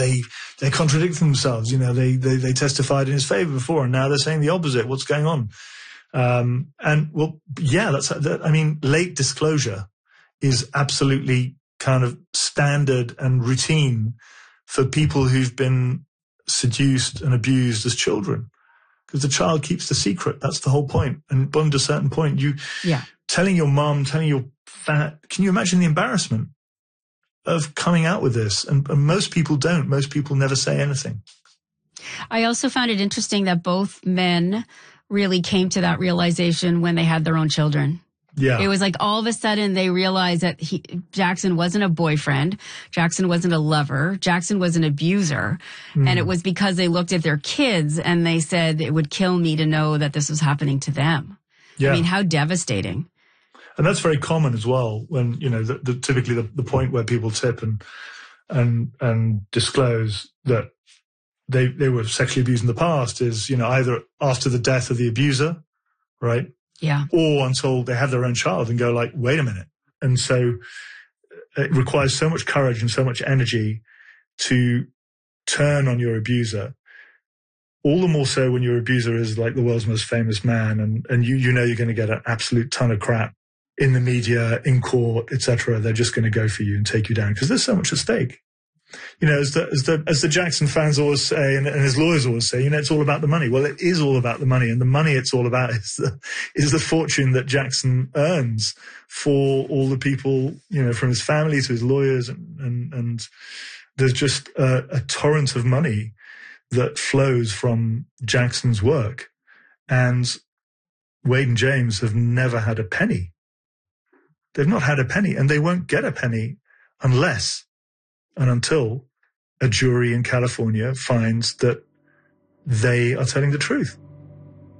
they're contradicting themselves. You know, they testified in his favor before, and now they're saying the opposite. What's going on? And well, yeah, late disclosure is absolutely kind of standard and routine for people who've been seduced and abused as children, because the child keeps the secret. That's the whole point. And beyond a certain point, telling your mom, can you imagine the embarrassment of coming out with this? And most people don't. Most people never say anything. I also found it interesting that both men really came to that realization when they had their own children. Yeah. It was like all of a sudden they realized that Jackson wasn't a boyfriend. Jackson wasn't a lover. Jackson was an abuser. And it was because they looked at their kids and they said it would kill me to know that this was happening to them. Yeah. I mean, how devastating. And that's very common as well when, you know, typically the point where people tip and disclose that they were sexually abused in the past is, you know, either after the death of the abuser, right? Yeah. Or until they have their own child and go like, wait a minute. And so it requires so much courage and so much energy to turn on your abuser. All the more so when your abuser is like the world's most famous man and you know you're going to get an absolute ton of crap in the media, in court, etc. They're just going to go for you and take you down because there's so much at stake. You know, as the Jackson fans always say, and his lawyers always say, you know, it's all about the money. Well, it is all about the money, and the money it's all about is the fortune that Jackson earns for all the people, you know, from his family to his lawyers, and there's just a torrent of money that flows from Jackson's work, and Wade and James have never had a penny. They've not had a penny, and they won't get a penny unless and until a jury in California finds that they are telling the truth.